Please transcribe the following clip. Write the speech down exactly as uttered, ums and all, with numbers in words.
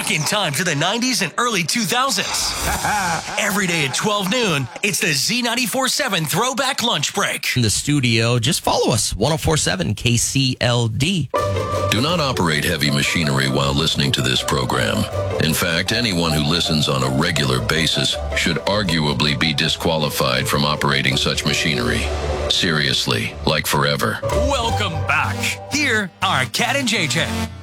back in time to the nineties and early two thousands. Every day at twelve noon, it's the Z ninety-four point seven Throwback Lunch Break. In the studio, just follow us, one oh four point seven K C L D. Do not operate heavy machinery while listening to this program. In fact, anyone who listens on a regular basis should arguably be disqualified from operating such machinery. Seriously, like forever. Welcome back. Here are Kat and J J.